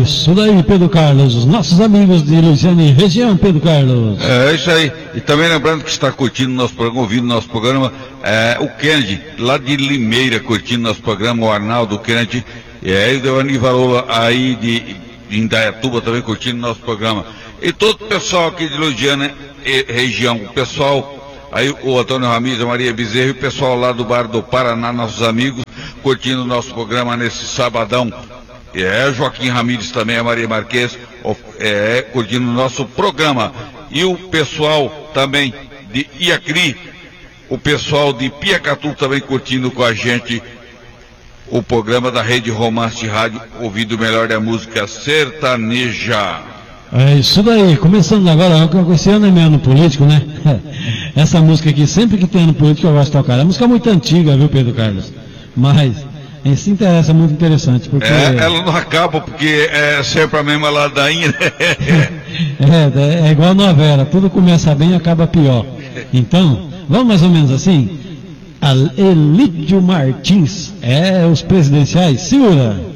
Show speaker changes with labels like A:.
A: isso daí, Pedro Carlos. Os nossos amigos de Luciana e região, Pedro Carlos.
B: É isso aí. E também lembrando que está curtindo nosso programa, ouvindo nosso programa, o Kennedy, lá de Limeira, curtindo nosso programa, o Arnaldo Kennedy, e o Devani Varola aí de Indaiatuba também curtindo nosso programa. E todo o pessoal aqui de Luciana e região, o pessoal, aí o Antônio Ramires, a Maria Bezerra e o pessoal lá do Bar do Paraná, nossos amigos, curtindo nosso programa nesse sabadão. Joaquim Ramires também, a Maria Marques, curtindo o nosso programa. E o pessoal também de Iacri, o pessoal de Piacatu também curtindo com a gente o programa da Rede Romance Rádio, ouvindo o melhor da música sertaneja.
A: É isso daí, começando agora, esse ano é meio ano político, né? Essa música aqui, sempre que tem ano político eu gosto de tocar. É uma música muito antiga, viu, Pedro Carlos? Mas se interessa, muito interessante, porque...
B: ela não acaba, porque é sempre a mesma ladainha, né?
A: É igual a novela, tudo começa bem e acaba pior. Então, vamos mais ou menos assim? Elídio Martins, os presidenciais, segura!